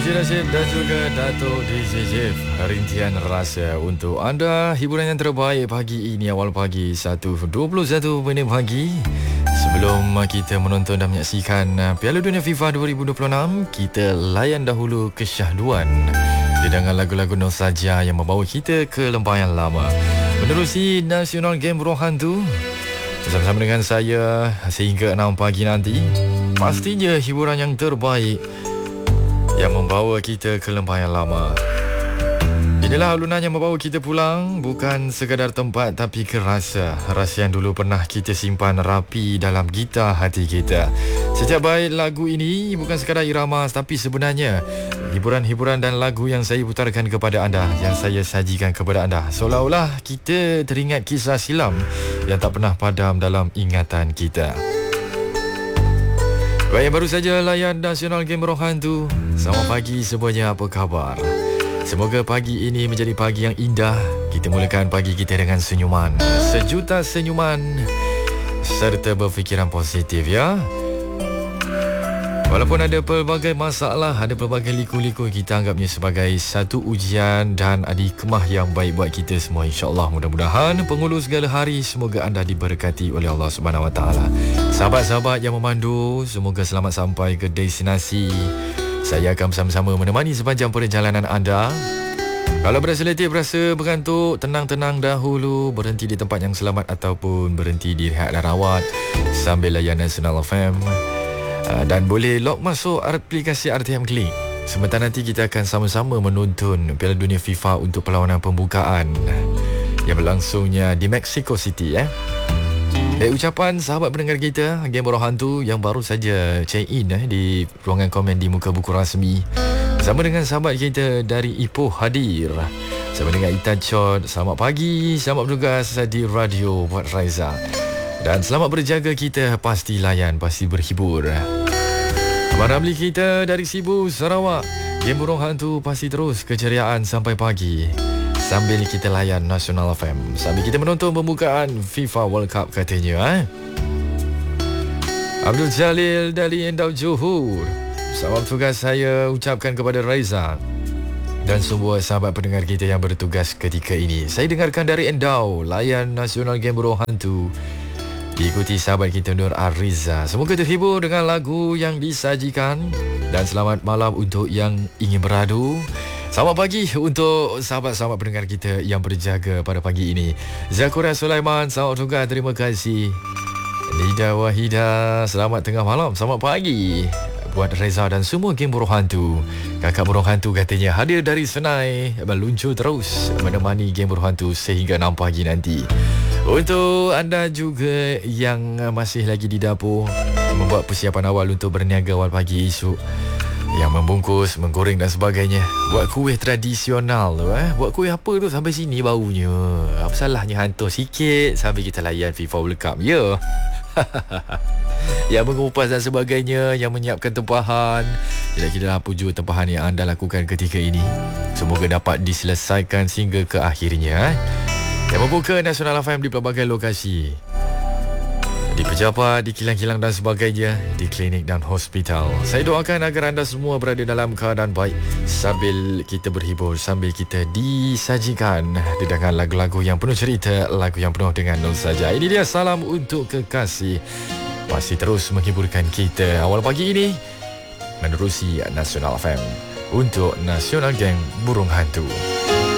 Encik Rashid dan juga Datuk DJ Jeff. Rintihan rasa untuk anda. Hiburan yang terbaik pagi ini, awal pagi 1:21 pagi. Sebelum kita menonton dan menyaksikan Piala Dunia FIFA 2026, kita layan dahulu kesyahduan dedangan lagu-lagu nostalgia yang membawa kita ke lembah yang lama. Menerusi National Game Burung Hantu bersama-sama dengan saya sehingga 6 pagi nanti. Pastinya hiburan yang terbaik yang membawa kita ke lembah yang lama. Inilah alunan yang membawa kita pulang, bukan sekadar tempat tapi ke rasa. Rasa yang dulu pernah kita simpan rapi dalam gitar hati kita. Setiap bait lagu ini bukan sekadar irama, tapi sebenarnya hiburan-hiburan dan lagu yang saya putarkan kepada anda, yang saya sajikan kepada anda, seolah-olah kita teringat kisah silam yang tak pernah padam dalam ingatan kita. Baik, baru saja layan National Game Burung Hantu. Selamat pagi semuanya, apa khabar? Semoga pagi ini menjadi pagi yang indah. Kita mulakan pagi kita dengan senyuman, sejuta senyuman serta berfikiran positif, ya. Walaupun ada pelbagai masalah, ada pelbagai liku-liku, kita anggapnya sebagai satu ujian dan hikmah yang baik buat kita semua, insya-Allah. Mudah-mudahan penghulu segala hari, semoga anda diberkati oleh Allah Subhanahu Wa Taala. Sahabat-sahabat yang memandu, semoga selamat sampai ke destinasi. Saya akan bersama-sama menemani sepanjang perjalanan anda. Kalau berasa letih, berasa bergantuk, tenang-tenang dahulu, berhenti di tempat yang selamat ataupun berhenti di rehat dan rawat sambil layan National FM. Dan boleh log masuk aplikasi RTM Klik. Sebentar nanti kita akan sama-sama menonton Piala Dunia FIFA untuk perlawanan pembukaan yang berlangsungnya di Mexico City, ucapan sahabat pendengar kita Game Burung Hantu yang baru saja check in di ruangan komen di muka buku rasmi, bersama dengan sahabat kita dari Ipoh hadir, bersama dengan Ita Chod. Selamat pagi, selamat bertugas di radio buat Raiza. Dan selamat berjaga, kita pasti layan, pasti berhibur. Abang Ramli kita dari Sibu, Sarawak, Game Burung Hantu pasti terus keceriaan sampai pagi sambil kita layan National FM, sambil kita menonton pembukaan FIFA World Cup katanya. Abdul Jalil dari Endau Johor, selamat bertugas saya ucapkan kepada Raiza dan semua sahabat pendengar kita yang bertugas ketika ini. Saya dengarkan dari Endau, layan National Game Burung Hantu, diikuti sahabat kita Nur Ariza. Semoga terhibur dengan lagu yang disajikan. Dan selamat malam untuk yang ingin beradu. Selamat pagi untuk sahabat-sahabat pendengar kita yang berjaga pada pagi ini. Zakuria Sulaiman, selamat juga, terima kasih. Nida Wahida, selamat tengah malam, selamat pagi buat Reza dan semua Game Burung Hantu. Kakak Burung Hantu katanya hadir dari Senai, meluncur terus menemani Game Burung Hantu sehingga 6 pagi nanti. Untuk anda juga yang masih lagi di dapur, membuat persiapan awal untuk berniaga awal pagi esok, yang membungkus, menggoreng dan sebagainya, buat kuih tradisional tu, buat kuih apa tu sampai sini baunya. Apa salahnya hantar sikit sambil kita layan FIFA World Cup, ya. Yang mengupas dan sebagainya, yang menyiapkan tempahan, kira-kira apa juga tempahan yang anda lakukan ketika ini, semoga dapat diselesaikan sehingga ke akhirnya. Yang membuka National FM di pelbagai lokasi, di pejabat, di kilang-kilang dan sebagainya, di klinik dan hospital. Saya doakan agar anda semua berada dalam keadaan baik sambil kita berhibur, sambil kita disajikan dedangan lagu-lagu yang penuh cerita, lagu yang penuh dengan nostalgia. Ini dia salam untuk kekasih, pasti terus menghiburkan kita awal pagi ini menerusi National FM untuk National Gang Burung Hantu.